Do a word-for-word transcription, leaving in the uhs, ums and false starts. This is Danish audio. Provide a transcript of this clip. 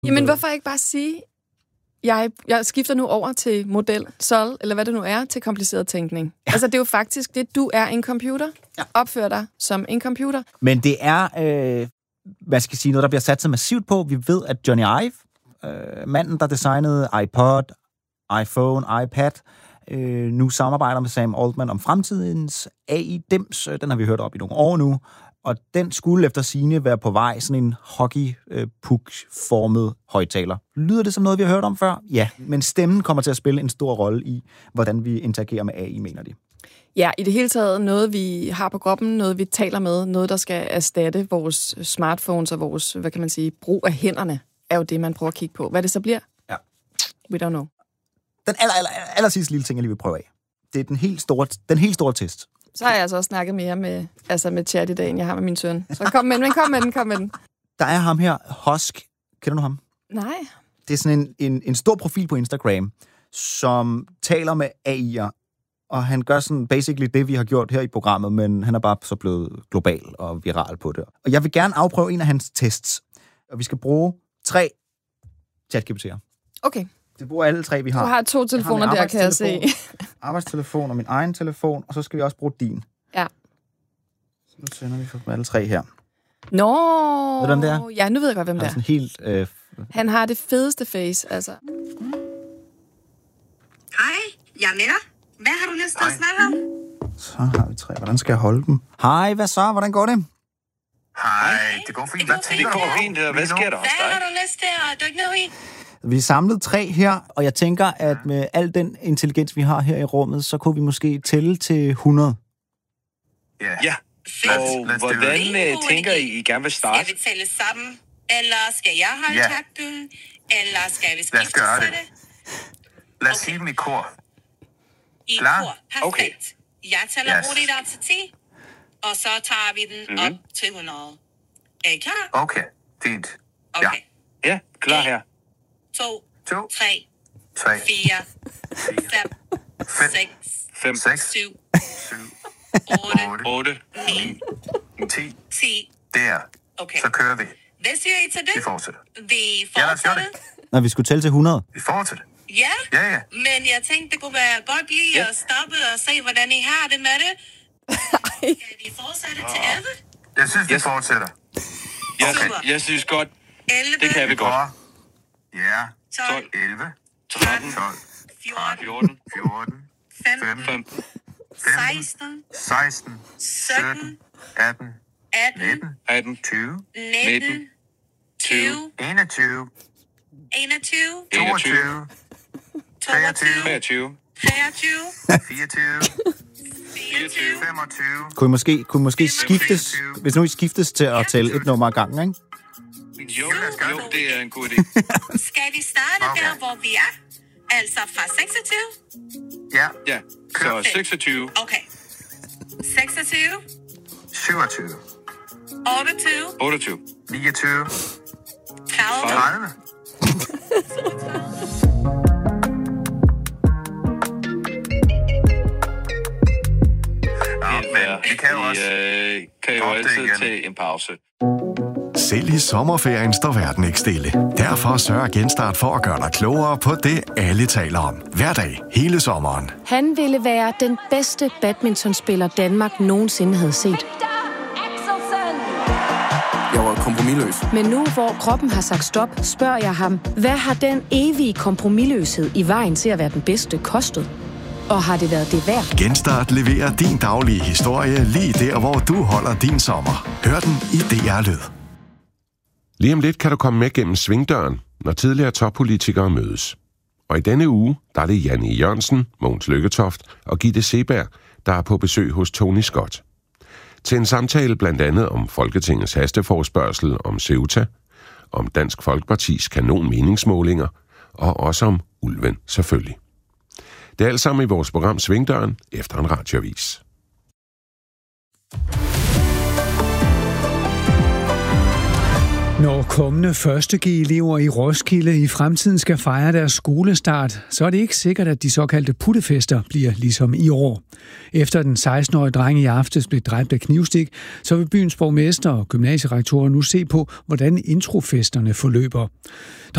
Jamen, hvorfor ikke bare sige, jeg, jeg skifter nu over til model, sol, eller hvad det nu er, til kompliceret tænkning. Ja. Altså, det er jo faktisk det, du er en computer. Ja. Opfører dig som en computer. Men det er, øh, hvad skal jeg sige, noget, der bliver sat så massivt på. Vi ved, at Johnny Ive, øh, manden, der designede iPod, iPhone, iPad, øh, nu samarbejder med Sam Altman om fremtidens A I-dims. Den har vi hørt op i nogle år nu. Og den skulle efter sigende være på vej, sådan en hockey-puk-formet højttaler. Lyder det som noget, vi har hørt om før? Ja, men stemmen kommer til at spille en stor rolle i, hvordan vi interagerer med A I, mener de. Ja, i det hele taget noget, vi har på kroppen, noget, vi taler med, noget, der skal erstatte vores smartphones og vores, hvad kan man sige, brug af hænderne, er jo det, man prøver at kigge på. Hvad det så bliver? Ja. We don't know. Den aller, aller, aller sidste lille ting, jeg lige vil prøve af. Det er den helt store, den helt store test. Så har jeg altså også snakket mere med, altså med chat i dag, end jeg har med min søn. Så kom med den, kom med den, kom med den. Der er ham her, Husk. Kender du ham? Nej. Det er sådan en, en, en stor profil på Instagram, som taler med A I'er, og han gør sådan basically det, vi har gjort her i programmet, men han er bare så blevet global og viral på det. Og jeg vil gerne afprøve en af hans tests, og vi skal bruge tre chat-G P T'er. Okay. Det bruger alle tre, vi har. Du har to telefoner har der, kan jeg se. Arbejdstelefon og min egen telefon, og så skal vi også bruge din. Ja. Så nu sender vi for dem alle tre her. Nå! Ved du, hvem det er? Ja, nu ved jeg godt, hvem det er. Sådan helt, øh... Han har det fedeste face, altså. Hej, jeg er med dig. Hvad har du lyst til at snakke om? Så har vi tre. Hvordan skal jeg holde dem? Hej, hvad så? Hvordan går det? Hej, det går fint. Hvad tænker du? Det går fint. Hvad sker der hos dig? Hvad har du lyst til? Er du ikke noget i? Vi er samlet tre her, og jeg tænker, at med al den intelligens, vi har her i rummet, så kunne vi måske tælle til hundrede. Yeah. Ja, og let's hvordan uh, tænker I, I gerne vil starte? Skal vi tælle sammen? Eller skal jeg holde Ja. takten? Eller skal vi Lad os skifte gøre til det. det? Lad os sige dem i kor. I Klar? kor. Perfekt. Okay. Jeg tæller Yes. roligt op til ti, og så tager vi den Mhm. op til hundrede. Er I klar? Okay, fint. Okay. Ja, klar her. To, To, tre, tre, fire, fire, fem, fem, seks, Fem, seks, syv, syv, otte, otte, otte. ni, ti. ti. Der. Okay. Så kører vi. Hvad siger I til det? Vi fortsætter. Vi Ja, lad os gøre fortsætter? det. Når vi skulle tælle til hundrede. Vi fortsætter. Ja, Ja, ja. men jeg tænkte, det kunne være godt lige Ja. at stoppe og se, hvordan I har det med det. Skal vi fortsætte til elleve? Jeg synes, vi Yes. fortsætter. Jeg, Super. jeg synes godt, elleve, det kan vi godt. Og ja, tolv, elleve, tretten, tolv, fjorten, fjorten, fjorten, femten, femten, seksten, seksten, sytten, atten, atten, nitten, atten, tyve, nitten, tyve, enogtyve, enogtyve, toogtyve, treogtyve, treogtyve, treogtyve, fireogtyve, fireogtyve, femogtyve, Kunne I måske, kunne I måske skiftes, hvis nu I skiftes til at tælle et nummer ad gangen, ikke? Jo, jo, det er en god idé. Skal vi starte Okay. der, hvor vi er? Altså fra seksogtyve? ja, Ja, så seksogtyve, Okay. seksogtyve, syvogtyve, otteogtyve, otteogtyve, niogtyve, tredive, tredive. Ja, men vi kan jo også. Vi øh, kan jo Stop det altid igen. tage en pause. Selv i sommerferien står verden ikke stille. Derfor sørger Genstart for at gøre dig klogere på det, alle taler om. Hver dag, hele sommeren. Han ville være den bedste badmintonspiller, Danmark nogensinde havde set. Jeg var kompromisløs. Men nu, hvor kroppen har sagt stop, spørger jeg ham, hvad har den evige kompromisløshed i vejen til at være den bedste kostet? Og har det været det værd? Genstart leverer din daglige historie lige der, hvor du holder din sommer. Hør den i D R Lyd. Lige om lidt kan du komme med gennem svingdøren, når tidligere toppolitikere mødes. Og i denne uge, der er det Jan E. Jørgensen, Mogens Lykketoft og Gitte Seeberg, der er på besøg hos Tony Scott. Til en samtale blandt andet om Folketingets hasteforespørgsel om Ceuta, om Dansk Folkepartis kanonmeningsmålinger og også om ulven selvfølgelig. Det er alt sammen i vores program Svingdøren efter en radioavis. Når kommende første G-elever i Roskilde i fremtiden skal fejre deres skolestart, så er det ikke sikkert, at de såkaldte puttefester bliver ligesom i år. Efter den seksten-årige dreng i aftes blev dræbt af knivstik, så vil byens borgmester og gymnasierektorer nu se på, hvordan introfesterne forløber.